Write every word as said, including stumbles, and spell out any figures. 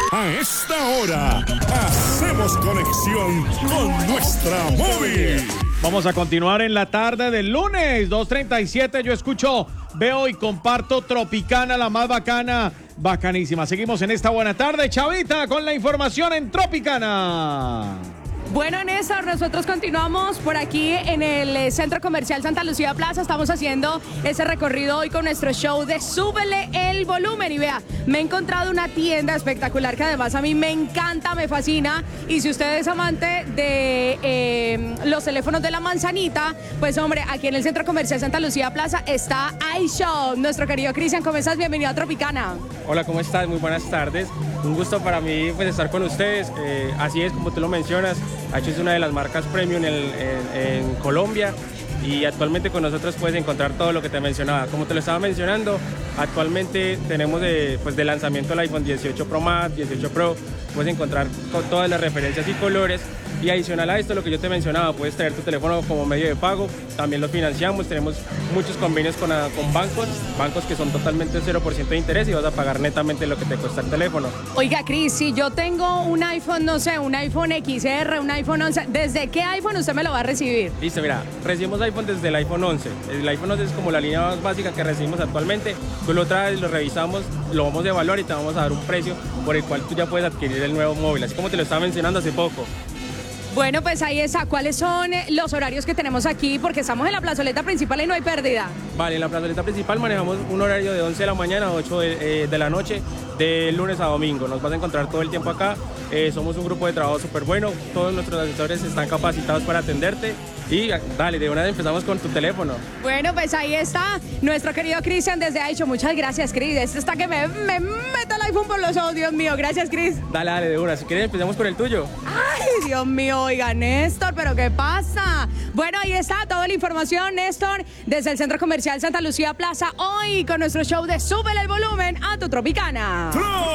A esta hora, hacemos conexión con nuestra móvil. Vamos a continuar en la tarde del lunes, dos treinta y siete. Yo escucho, veo y comparto Tropicana, la más bacana, bacanísima. Seguimos en esta buena tarde, Chavita, con la información en Tropicana. Bueno, Néstor, nosotros continuamos por aquí en el Centro Comercial Santa Lucía Plaza. Estamos haciendo ese recorrido hoy con nuestro show de Súbele el Volumen. Y vea, me he encontrado una tienda espectacular que además a mí me encanta, me fascina. Y si usted es amante de eh, los teléfonos de la manzanita, pues hombre, aquí en el Centro Comercial Santa Lucía Plaza está iShop. Nuestro querido Cristian, ¿cómo estás? Bienvenido a Tropicana. Hola, ¿cómo estás? Muy buenas tardes. Un gusto para mí pues, estar con ustedes. Eh, así es, como tú lo mencionas, iShop es una de las marcas premium en, en, en Colombia y actualmente con nosotros puedes encontrar todo lo que te mencionaba. Como te lo estaba mencionando, actualmente tenemos de, pues, de lanzamiento el iPhone dieciocho Pro Max, dieciocho Pro, puedes encontrar con todas las referencias y colores. Y adicional a esto, lo que yo te mencionaba, puedes traer tu teléfono como medio de pago, también lo financiamos, tenemos muchos convenios con, con bancos, bancos que son totalmente cero por ciento de interés y vas a pagar netamente lo que te cuesta el teléfono. Oiga, Cris, si yo tengo un iPhone, no sé, un iPhone X R, un iPhone once, ¿desde qué iPhone usted me lo va a recibir? Listo, mira, recibimos iPhone desde el iPhone once, el iPhone once es como la línea más básica que recibimos actualmente, tú lo traes, lo revisamos, lo vamos a evaluar y te vamos a dar un precio por el cual tú ya puedes adquirir el nuevo móvil, así como te lo estaba mencionando hace poco. Bueno, pues ahí está. ¿Cuáles son los horarios que tenemos aquí? Porque estamos en la plazoleta principal y no hay pérdida. Vale, en la plazoleta principal manejamos un horario de once de la mañana a ocho de, eh, de la noche, de lunes a domingo. Nos vas a encontrar todo el tiempo acá. Eh, somos un grupo de trabajo súper bueno. Todos nuestros asesores están capacitados para atenderte. Y dale, de una vez empezamos con tu teléfono. Bueno, pues ahí está nuestro querido Cristian desde iShop. Muchas gracias, Cris. Este está que me, me mete el iPhone por los ojos, Dios mío. Gracias, Cris. Dale, dale, de una. Si quieres empezamos con el tuyo. Ay, Dios mío, oiga, Néstor, ¿pero qué pasa? Bueno, ahí está toda la información, Néstor, desde el Centro Comercial Santa Lucía Plaza. Hoy con nuestro show de Súbele el Volumen a tu Tropicana.